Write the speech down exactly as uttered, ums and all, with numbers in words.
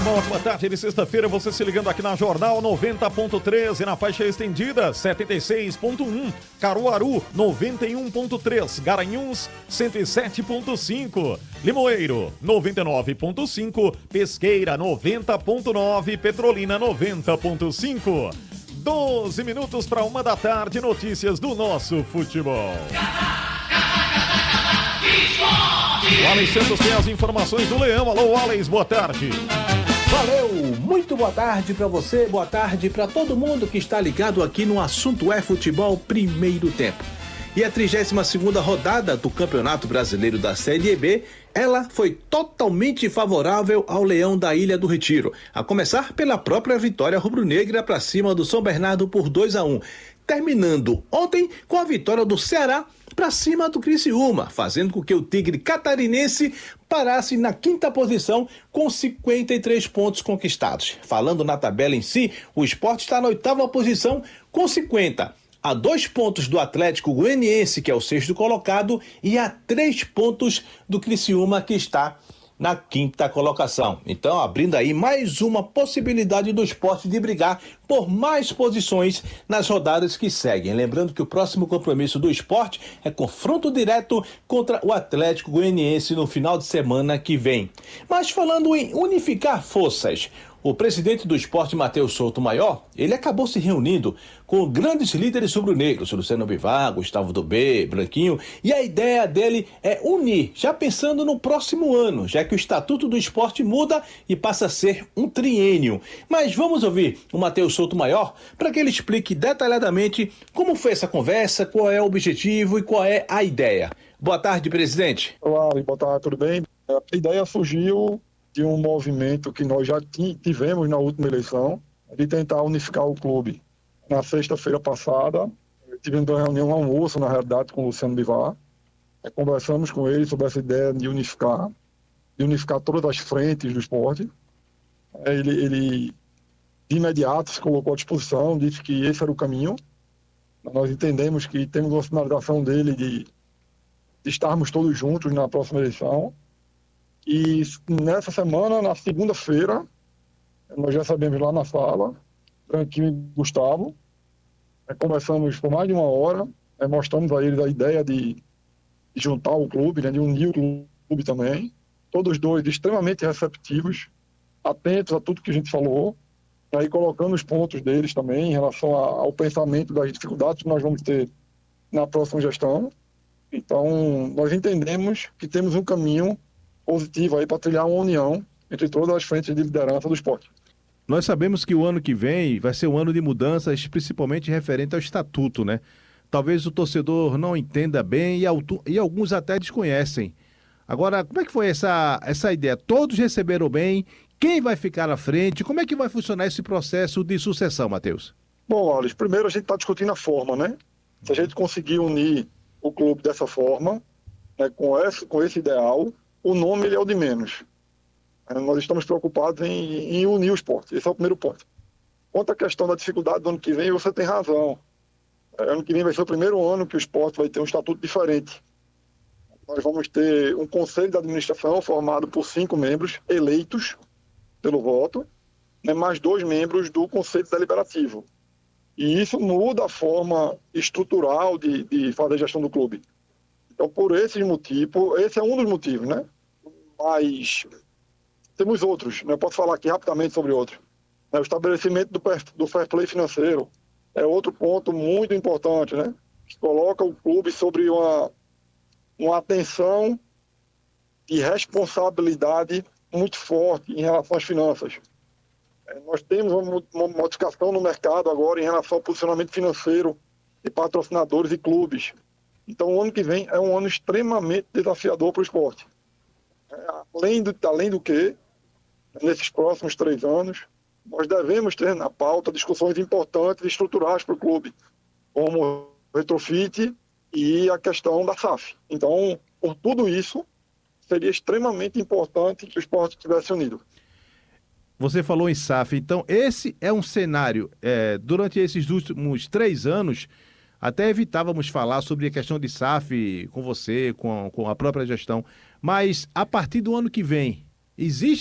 uma ótima tarde de sexta-feira, você se ligando aqui na Jornal noventa ponto três e na faixa estendida setenta e seis ponto um, Caruaru noventa e um ponto três, Garanhuns cento e sete ponto cinco, Limoeiro noventa e nove ponto cinco, Pesqueira noventa ponto nove, Petrolina noventa ponto cinco. doze minutos para uma da tarde, notícias do nosso futebol. O Alex Santos tem as informações do Leão. Alô, Alex, boa tarde. Valeu, muito boa tarde para você, boa tarde para todo mundo que está ligado aqui no Assunto é Futebol Primeiro Tempo. E a trigésima segunda rodada do Campeonato Brasileiro da Série B, ela foi totalmente favorável ao Leão da Ilha do Retiro, a começar pela própria vitória rubro-negra para cima do São Bernardo por dois a um, terminando ontem com a vitória do Ceará para cima do Criciúma, fazendo com que o Tigre catarinense parasse na quinta posição com cinquenta e três pontos conquistados. Falando na tabela em si, o Sport está na oitava posição com cinquenta, a dois pontos do Atlético Goianiense, que é o sexto colocado, e a três pontos do Criciúma, que está na quinta colocação. Então, abrindo aí mais uma possibilidade do Sport de brigar por mais posições nas rodadas que seguem. Lembrando que o próximo compromisso do Sport é confronto direto contra o Atlético Goianiense no final de semana que vem. Mas falando em unificar forças, o presidente do Sport, Matheus Souto Maior, ele acabou se reunindo com grandes líderes rubro-negros, Luciano Bivar, Gustavo Dobê, Branquinho, e a ideia dele é unir, já pensando no próximo ano, já que o Estatuto do Sport muda e passa a ser um triênio. Mas vamos ouvir o Matheus Souto Maior para que ele explique detalhadamente como foi essa conversa, qual é o objetivo e qual é a ideia. Boa tarde, presidente. Olá, boa tarde, tudo bem? A ideia surgiu de um movimento que nós já tivemos na última eleição, de tentar unificar o clube. Na sexta-feira passada, tivemos uma reunião, um almoço, na realidade, com o Luciano Bivar. Conversamos com ele sobre essa ideia de unificar, de unificar todas as frentes do esporte. Ele, ele, de imediato, se colocou à disposição, disse que esse era o caminho. Nós entendemos que temos uma sinalização dele de, de estarmos todos juntos na próxima eleição. E nessa semana, na segunda-feira, nós já sabemos lá na sala, Branquinho e Gustavo, é, conversamos por mais de uma hora, é, mostramos a eles a ideia de, de juntar o clube, né, de unir o clube também. Todos dois extremamente receptivos, atentos a tudo que a gente falou, aí colocando os pontos deles também em relação a, ao pensamento das dificuldades que nós vamos ter na próxima gestão. Então, nós entendemos que temos um caminho positivo aí para trilhar uma união entre todas as frentes de liderança do esporte. Nós sabemos que o ano que vem vai ser um ano de mudanças, principalmente referente ao estatuto, né? Talvez o torcedor não entenda bem e, e alguns até desconhecem. Agora, como é que foi essa, essa ideia? Todos receberam bem? Quem vai ficar à frente? Como é que vai funcionar esse processo de sucessão, Matheus? Bom, Alex, primeiro a gente está discutindo a forma, né? Se a gente conseguir unir o clube dessa forma, né, com, esse, com esse ideal, o nome ele é o de menos. Nós estamos preocupados em, em unir o esporte. Esse é o primeiro ponto. Quanto à questão da dificuldade do ano que vem, você tem razão. Ano que vem vai ser o primeiro ano que o esporte vai ter um estatuto diferente. Nós vamos ter um conselho de administração formado por cinco membros eleitos pelo voto, né, mais dois membros do conselho deliberativo. E isso muda a forma estrutural de, de fazer a gestão do clube. Então, por esse motivo, esse é um dos motivos, né? Mas temos outros, né? Eu posso falar aqui rapidamente sobre outros. O estabelecimento do, do fair play financeiro é outro ponto muito importante, né? Que coloca o clube sobre uma, uma atenção e responsabilidade muito forte em relação às finanças. Nós temos uma modificação no mercado agora em relação ao posicionamento financeiro de patrocinadores e clubes. Então, o ano que vem é um ano extremamente desafiador para o esporte. Além do, além do que, nesses próximos três anos, nós devemos ter na pauta discussões importantes e estruturais para o clube, como o retrofit e a questão da S A F. Então, por tudo isso, seria extremamente importante que o esporte estivesse unido. Você falou em S A F, então esse é um cenário, é, durante esses últimos três anos, até evitávamos falar sobre a questão de S A F com você, com, com a própria gestão, mas a partir do ano que vem, existe